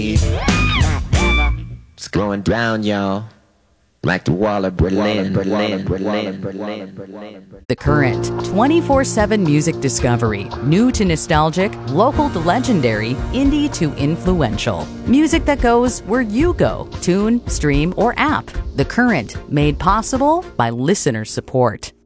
It's going down, y'all. Like the wall of Berlin. The Current, 24/7 music discovery. New to nostalgic, local to legendary, indie to influential. Music that goes where you go. Tune, stream, or app. The Current, made possible by listener support.